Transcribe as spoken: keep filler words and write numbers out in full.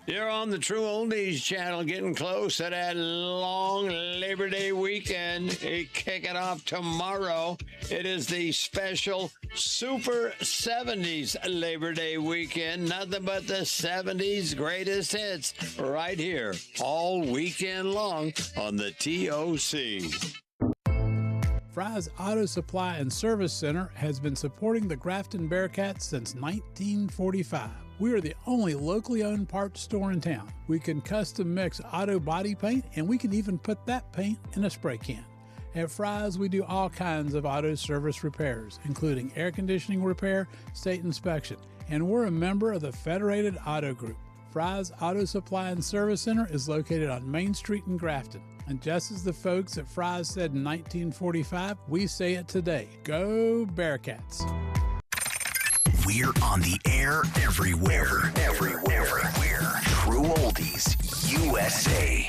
You're on the True Oldies channel, getting close to that long Labor Day weekend. It kick it off tomorrow. It is the special Super seventies Labor Day weekend. Nothing but the seventies greatest hits right here all weekend long on the T O C. Fry's Auto Supply and Service Center has been supporting the Grafton Bearcats since nineteen forty-five. We are the only locally owned parts store in town. We can custom mix auto body paint, and we can even put that paint in a spray can. At Fry's, we do all kinds of auto service repairs, including air conditioning repair, state inspection, and we're a member of the Federated Auto Group. Fry's Auto Supply and Service Center is located on Main Street in Grafton. And just as the folks at Fry's said in nineteen forty-five, we say it today. Go Bearcats! We're on the air everywhere. Everywhere. Everywhere. True Oldies U S A.